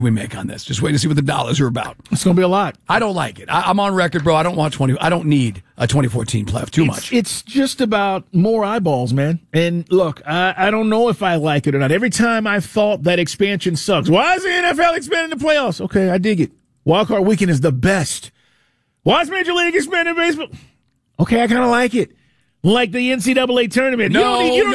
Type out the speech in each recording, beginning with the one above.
we make on this. Just wait to see what the dollars are about. It's going to be a lot. I don't like it. I'm on record, bro. I don't need a 2014 playoff. Too much. It's just about more eyeballs, man. And look, I don't know if I like it or not. Every time I've thought that expansion sucks. Why is the NFL expanding the playoffs? Okay, I dig it. Wildcard weekend is the best. Why is Major League expanding baseball? Okay, I kind of like it. Like the NCAA tournament. You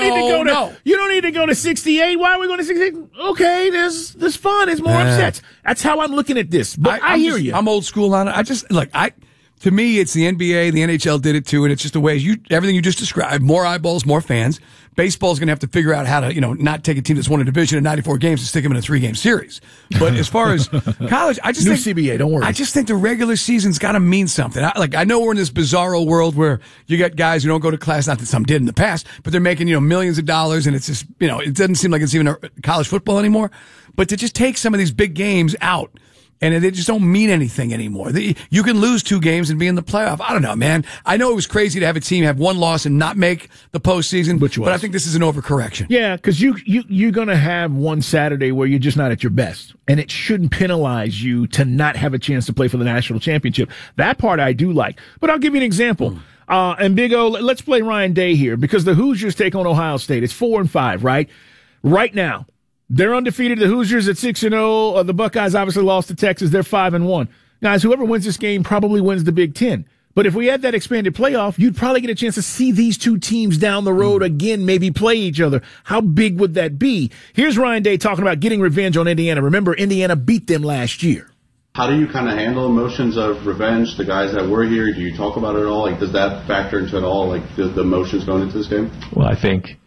don't need to go to 68. Why are we going to 68? Okay, there's fun. There's more upsets. That's how I'm looking at this. But I hear you. I'm old school on it. To me, it's the NBA, the NHL did it too, and it's just the way everything you just described. More eyeballs, more fans. Baseball's going to have to figure out how to, not take a team that's won a division in 94 games and stick them in a 3-game series. But as far as college, I just think CBA. Don't worry. I just think the regular season's got to mean something. I know we're in this bizarro world where you got guys who don't go to class, not that some did in the past, but they're making millions of dollars, and it's just it doesn't seem like it's even college football anymore. But to just take some of these big games out. And they just don't mean anything anymore. You can lose 2 games and be in the playoff. I don't know, man. I know it was crazy to have a team have 1 loss and not make the postseason, but I think this is an overcorrection. Yeah, because you're going to have one Saturday where you're just not at your best, and it shouldn't penalize you to not have a chance to play for the national championship. That part I do like. But I'll give you an example. And Big O, let's play Ryan Day here, because the Hoosiers take on Ohio State. It's 4-5, right? Right now. They're undefeated. The Hoosiers at 6-0. The Buckeyes obviously lost to Texas. They're 5-1. Guys, whoever wins this game probably wins the Big Ten. But if we had that expanded playoff, you'd probably get a chance to see these 2 teams down the road again, maybe play each other. How big would that be? Here's Ryan Day talking about getting revenge on Indiana. Remember, Indiana beat them last year. How do you kind of handle emotions of revenge? The guys that were here, do you talk about it at all? Does that factor into it all, the emotions going into this game? Well, I think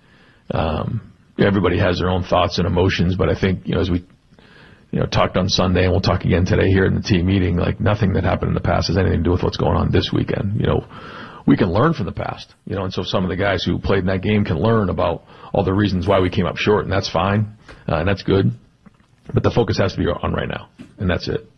everybody has their own thoughts and emotions, but I think, as we, talked on Sunday, and we'll talk again today here in the team meeting, nothing that happened in the past has anything to do with what's going on this weekend. We can learn from the past, and so some of the guys who played in that game can learn about all the reasons why we came up short, and that's fine, and that's good. But the focus has to be on right now, and that's it.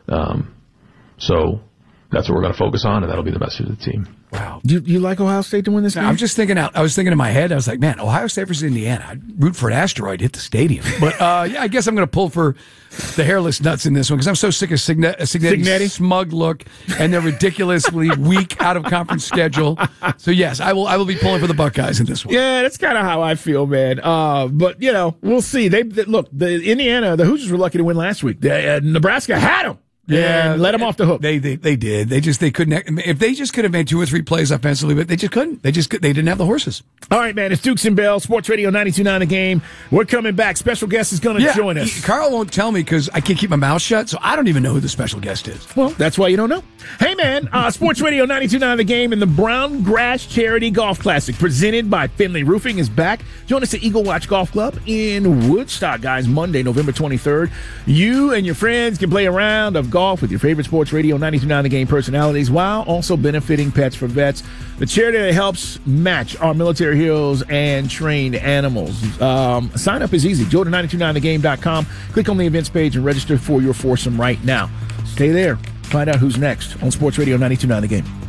So that's what we're going to focus on, and that'll be the message of the team. Wow. Do you like Ohio State to win this game? I'm just thinking I was thinking in my head, I was like, man, Ohio State versus Indiana. I'd root for an asteroid to hit the stadium. But, I guess I'm going to pull for the hairless nuts in this one, because I'm so sick of Cignetti's smug look and their ridiculously weak out-of-conference schedule. So, yes, I will be pulling for the Buckeyes in this one. Yeah, that's kind of how I feel, man. But, we'll see. Look, the Hoosiers were lucky to win last week. Nebraska had them. Yeah, let them off the hook. They did. They couldn't. If they just could have made 2 or 3 plays offensively, but they just couldn't. They didn't have the horses. All right, man. It's Dukes and Bell, Sports Radio 92.9 The Game. We're coming back. Special guest is going to join us. Carl won't tell me because I can't keep my mouth shut, so I don't even know who the special guest is. Well, that's why you don't know. Hey, man. Sports Radio 92.9 The Game and the Brown Grass Charity Golf Classic presented by Finley Roofing is back. Join us at Eagle Watch Golf Club in Woodstock, guys, Monday, November 23rd. You and your friends can play a round of golf with your favorite Sports Radio 92.9 The Game personalities while also benefiting Pets for Vets, the charity that helps match our military heroes and trained animals. Sign up is easy. Go to 929thegame.com, click on the events page, and register for your foursome right now. Stay there. Find out who's next on Sports Radio 92.9 The Game.